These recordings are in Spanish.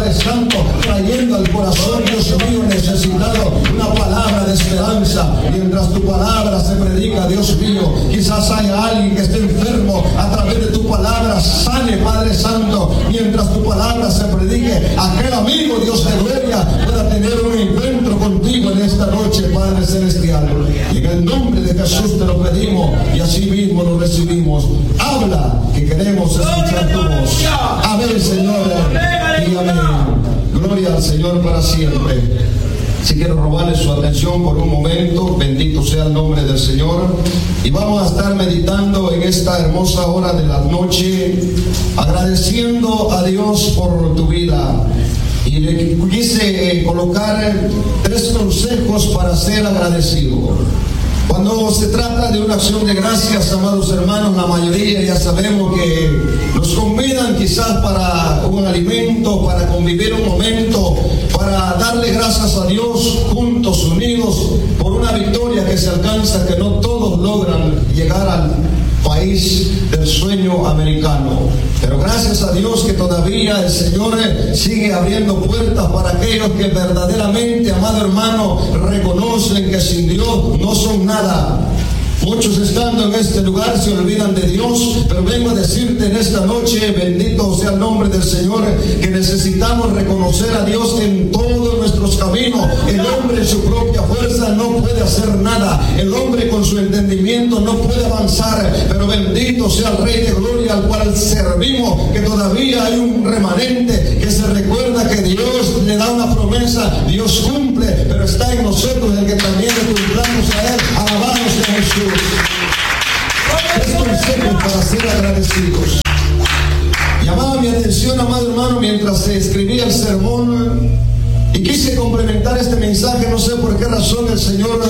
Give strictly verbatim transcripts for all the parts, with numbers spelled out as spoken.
Padre Santo, trayendo al corazón, Dios mío, necesitado una palabra de esperanza. Mientras tu palabra se predica, Dios mío, quizás haya alguien que esté enfermo, a través de tu palabra sane, Padre Santo. Mientras tu palabra se predique, aquel amigo, Dios de gloria, pueda tener un encuentro contigo en esta noche, Padre Celestial. Y en el nombre de Jesús te lo pedimos y así mismo lo recibimos. Habla, que queremos escuchar tu voz. Amén, Señor, y amén. Gloria al Señor para siempre. Si quiero robarle su atención por un momento, bendito sea el nombre del Señor. Y vamos a estar meditando en esta hermosa hora de la noche, agradeciendo a Dios por tu vida. Y le quise colocar tres consejos para ser agradecido. Cuando se trata de una acción de gracias, amados hermanos, la mayoría ya sabemos que nos convidan quizás para un alimento, para convivir un momento, para darle gracias a Dios juntos, unidos, por una victoria que se alcanza, que no todos logran llegar al país del sueño americano. Pero gracias a Dios que todavía el Señor sigue abriendo puertas para aquellos que verdaderamente, amado hermano, reconocen que sin Dios no son nada. Muchos estando en este lugar se olvidan de Dios, pero vengo a decirte en esta noche, bendito sea el nombre del Señor, que necesitamos reconocer a Dios en todos nuestros caminos. El hombre en su propia fuerza no puede hacer nada, el hombre con su entendimiento no puede avanzar, pero bendito sea el Rey de Gloria al cual servimos, que todavía hay un remanente que se recuerda que Dios le da una promesa, Dios cumple, pero está en nosotros el que también le cumplamos a Él. Alabamos a Jesús. Es consejo para ser agradecidos. Llamaba mi atención, amado hermano, mientras se escribía el sermón, y quise complementar este mensaje. No sé por qué razón el Señor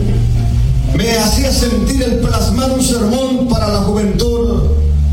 me hacía sentir el plasmar un sermón para la juventud,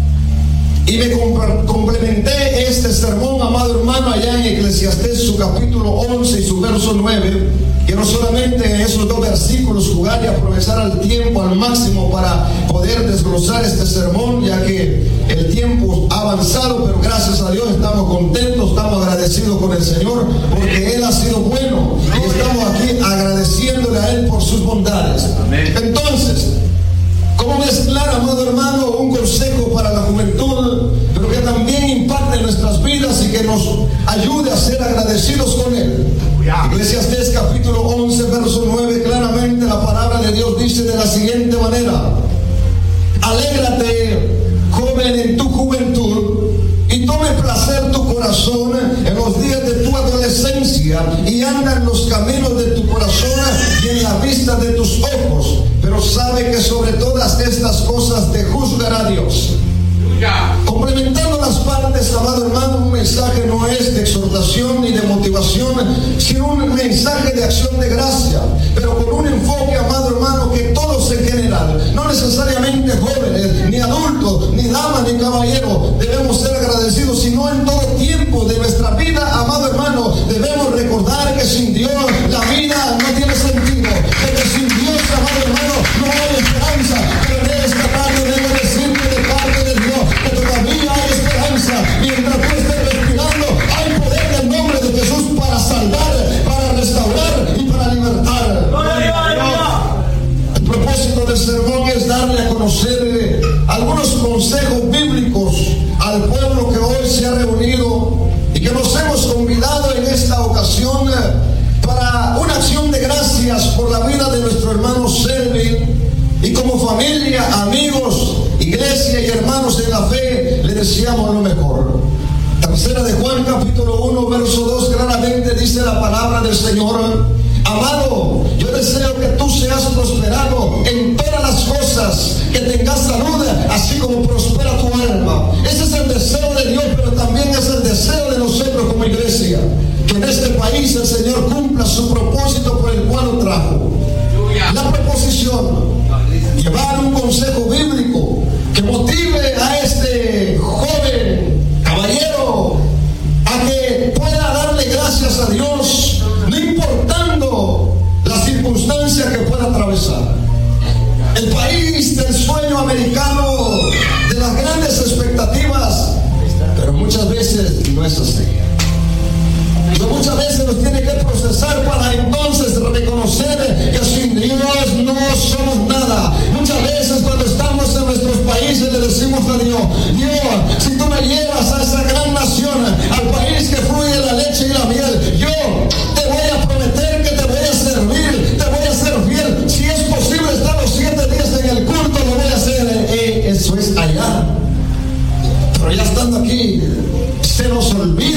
y me complementé este sermón, amado hermano, allá en Eclesiastés, su capítulo once y su verso nueve. Quiero solamente en esos dos versículos jugar y aprovechar el tiempo al máximo para poder desglosar este sermón, ya que el tiempo ha avanzado, pero gracias a Dios estamos contentos, estamos agradecidos con el Señor, porque Él ha sido bueno y estamos aquí agradeciéndole a Él por sus bondades. Entonces, ¿cómo mezclar, amado hermano, un consejo para la juventud, pero que también impacte en nuestras vidas y que nos ayude a ser agradecidos con Él? Eclesiastés capítulo once, verso nueve, claramente la palabra de Dios dice de la siguiente manera: alégrate, joven, en tu juventud, y tome placer tu corazón en los días de tu adolescencia, y anda en los caminos de tu corazón y en la vista de tus ojos, pero sabe que sobre todas estas cosas te juzgará Dios. Complementando las partes, amado hermano, un mensaje no es de exhortación ni de motivación, sino un mensaje de acción de gracia, pero con un enfoque, amado hermano, que todos en general, no necesariamente jóvenes, ni adultos, ni damas, ni caballeros, debemos ser agradecidos, sino en todo tiempo de nuestra vida, amado hermano, debemos recordar que sin Dios la vida no tiene sentido, que sin Dios, amado hermano, no hay esperanza. Pero en esta tarde debo decirte de parte de Dios que todavía hay esperanza. Mientras tú estés respirando, hay poder en el nombre de Jesús para salvar, para restaurar y para libertar. El propósito del sermón es darle a conocer algunos consejos bíblicos al pueblo que hoy se ha reunido y que nos hemos convidado en esta ocasión para una acción de gracias por la vida de nuestro hermano Selvin. Y como familia, amigos, iglesia y hermanos en la fe, le deseamos lo mejor. Tercera de Juan, capítulo uno, verso dos, claramente dice la palabra del Señor: amado, yo deseo que tú seas prosperado en todas las cosas, que tengas salud, así como prospera tu alma. Ese es el deseo de Dios, pero también es el deseo de nosotros como iglesia, que en este país el Señor cumpla su propósito por el cual lo trajo. La proposición: llevar un consejo bíblico que motive a este joven caballero a que pueda darle gracias a Dios, no importando las circunstancias que pueda atravesar. El país del sueño americano, de las grandes expectativas, pero muchas veces no es así.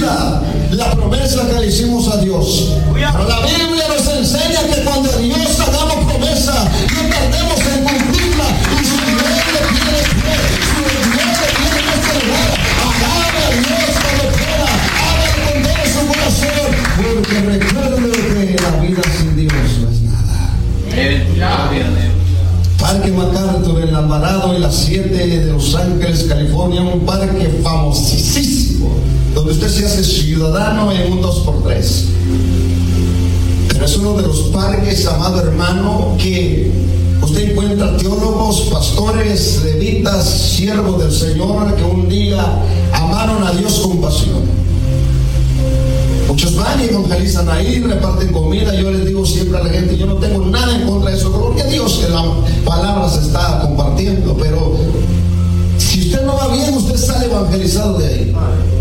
vida la promesa que le hicimos a Dios. Pero la Biblia nos enseña que cuando a Dios hagamos promesa, no tardemos en cumplirla. Y si Dios le tiene fe, si Dios le tiene nuestro lugar, alabe a Dios cuando pueda, hágalo con todo su corazón, porque recuerde que la vida sin Dios no es nada. Parque MacArthur en Alvarado, en la siete de Los Ángeles, California, un parque famosísimo, donde usted se hace ciudadano en un dos por tres. Pero es uno de los parques, amado hermano, que usted encuentra teólogos, pastores, levitas, siervos del Señor, que un día amaron a Dios con pasión. Muchos van y evangelizan ahí, reparten comida. Yo les digo siempre a la gente, yo no tengo nada en contra de eso, porque Dios que la palabra se está compartiendo, pero si usted no va bien, usted sale evangelizado de ahí.